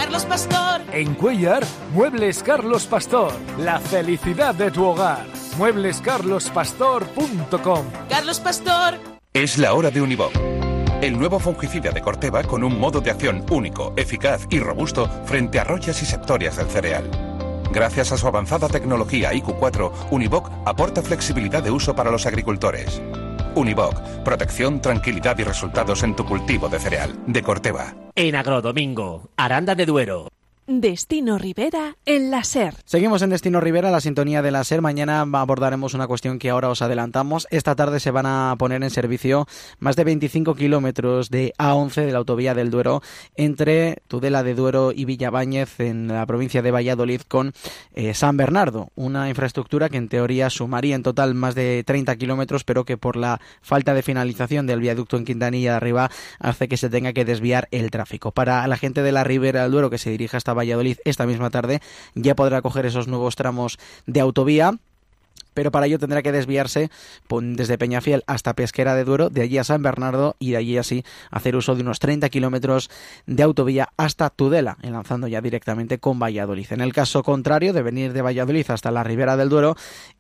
Carlos Pastor. En Cuéllar, Muebles Carlos Pastor. La felicidad de tu hogar. mueblescarlospastor.com. Carlos Pastor. Es la hora de Univoc. El nuevo fungicida de Corteva con un modo de acción único, eficaz y robusto frente a royas y septorias del cereal. Gracias a su avanzada tecnología IQ4, Univoc aporta flexibilidad de uso para los agricultores. Univoc, protección, tranquilidad y resultados en tu cultivo de cereal. De Corteva. En Agrodomingo, Aranda de Duero. Destino Rivera en la SER. Seguimos en Destino Rivera, la sintonía de la SER. Mañana abordaremos una cuestión que ahora os adelantamos. Esta tarde se van a poner en servicio más de 25 kilómetros de A11 de la autovía del Duero entre Tudela de Duero y Villabáñez en la provincia de Valladolid con San Bernardo. Una infraestructura que en teoría sumaría en total más de 30 kilómetros, pero que por la falta de finalización del viaducto en Quintanilla de Arriba hace que se tenga que desviar el tráfico. Para la gente de la Ribera del Duero que se dirige hasta Valladolid esta misma tarde ya podrá coger esos nuevos tramos de autovía, pero para ello tendrá que desviarse desde Peñafiel hasta Pesquera de Duero, de allí a San Bernardo y de allí así hacer uso de unos 30 kilómetros de autovía hasta Tudela, enlazando ya directamente con Valladolid. En el caso contrario, de venir de Valladolid hasta la Ribera del Duero,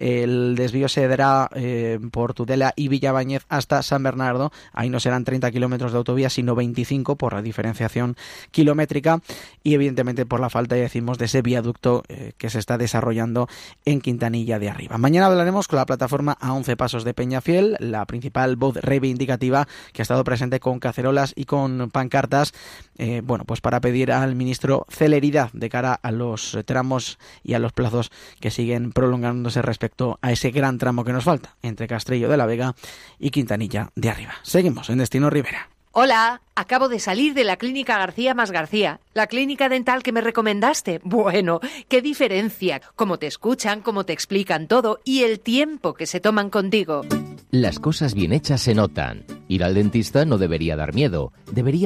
el desvío se dará por Tudela y Villabáñez hasta San Bernardo. Ahí no serán 30 kilómetros de autovía, sino 25 por la diferenciación kilométrica y evidentemente por la falta, ya decimos, de ese viaducto que se está desarrollando en Quintanilla de Arriba. Mañana hablaremos con la plataforma A 11 Pasos de Peñafiel, la principal voz reivindicativa que ha estado presente con cacerolas y con pancartas, pues para pedir al ministro celeridad de cara a los tramos y a los plazos que siguen prolongándose respecto a ese gran tramo que nos falta entre Castrillo de la Vega y Quintanilla de Arriba. Seguimos en Destino Rivera. Hola, acabo de salir de la clínica García más García, la clínica dental que me recomendaste. Bueno, qué diferencia, cómo te escuchan, cómo te explican todo y el tiempo que se toman contigo. Las cosas bien hechas se notan. Ir al dentista no debería dar miedo, debería